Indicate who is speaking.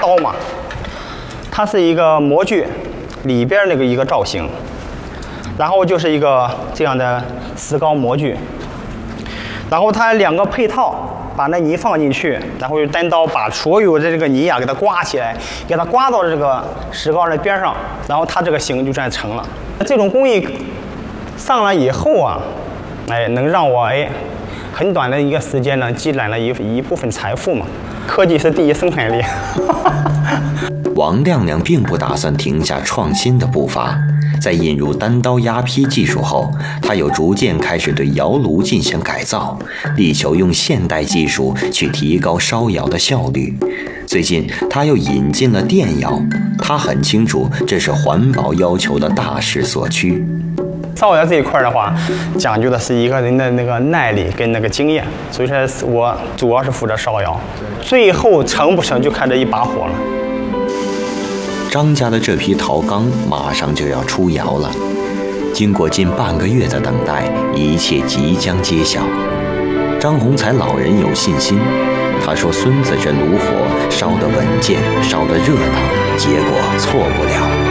Speaker 1: 刀嘛，它是一个模具里边那个一个造型，然后就是一个这样的石膏模具，然后它两个配套，把那泥放进去，然后用单刀把所有的这个泥啊给它刮起来，给它刮到这个石膏的边上，然后它这个形就这样成了。这种工艺上来以后啊，能让我很短的一个时间呢积攒了一部分财富嘛。科技是第一生产力。
Speaker 2: 王亮亮并不打算停下创新的步伐，在引入单刀压坯技术后，他又逐渐开始对窑炉进行改造，力求用现代技术去提高烧窑的效率。最近，他又引进了电窑，他很清楚这是环保要求的大势所趋。
Speaker 1: 烧窑这一块的话，讲究的是一个人的那个耐力跟那个经验，所以说我主要是负责烧窑，最后成不成就看这一把火了。
Speaker 2: 张家的这批陶缸马上就要出窑了，经过近半个月的等待，一切即将揭晓。张洪才老人有信心，他说孙子这炉火烧得稳健，烧得热闹，结果错不了。